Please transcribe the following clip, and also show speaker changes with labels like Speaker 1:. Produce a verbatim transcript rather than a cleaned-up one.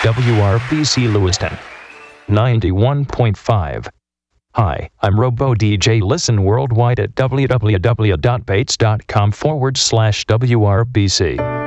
Speaker 1: W R B C Lewiston, ninety-one point five. Hi, I'm Robo D J. Listen worldwide at www.bates.com forward slash WRBC.